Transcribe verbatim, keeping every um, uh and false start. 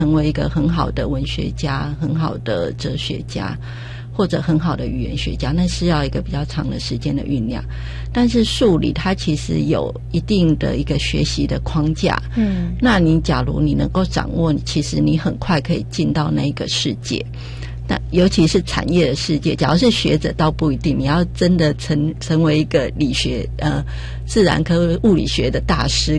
成为一个很好的文学家、很好的哲学家或者很好的语言学家，那是要一个比较长的时间的酝酿。但是数理它其实有一定的一个学习的框架，嗯，那你假如你能够掌握，其实你很快可以进到那一个世界。那尤其是产业的世界，假如是学者倒不一定，你要真的成成为一个理学呃自然科物理学的大师，